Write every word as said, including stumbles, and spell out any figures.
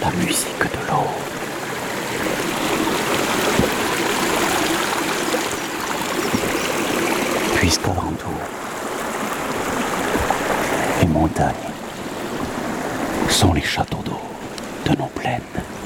la musique de l'eau. Puisqu'alentour, les montagnes sont les châteaux d'eau de nos plaines.